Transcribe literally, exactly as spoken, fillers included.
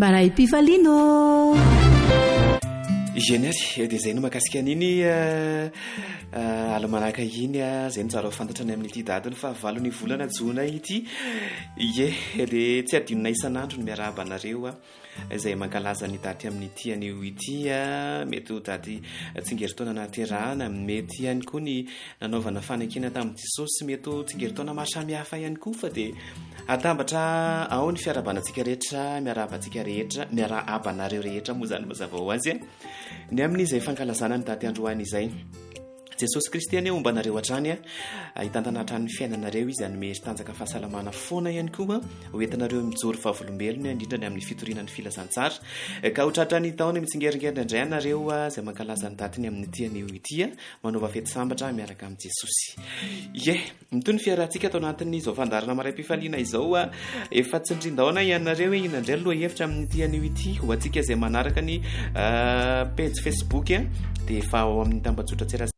Baray Pifalino. Généry dia zay no makasika an'iny alamanaka iny zay no tsara fantatrany amin'ity dadiny fa valony volana jona ity ye dia tsy adinona isan'andro no miarahaba anareo izay mankalaza ny daty amin'ity anio ity mety ho daty tsingeritaona nahaterahana, mety ihany koa ny nanaovana fanekena tamin'i Jesosy, mety ho tsingeritaona maro samihafa ihany koa fa dia atambatra ao ny fiarabanantsika rehetra, miarahabantsika rehetra, miarahabanareo rehetra moa zany mazava ho azy ny amin'izay fankalazana ny daty androany izay. Jesosy Kristy any omba anareo hatrany hitantana hatrany fiainanareo izy anome tanjaka fahasalamana foana ihany koa hoentinareo mijoro vavolombelony indrindra ny amin'ny fitorianany filazantsara ka hotratrany taona mitsingeringerinda indray anareo izay mankalaza ny datiny amin'ity anio ity manova fety sambatra miaraka amin'ny Jesosy. Ye mitony fiarantsika atao anatin'izao fandarana maray Pifaliana izao efa tsindrindaona ianareo inandray aloha hevitra amin'ity anio ity ho antsika izay manaraka ny page Facebook dia efa ao amin'ny tambajotra tsara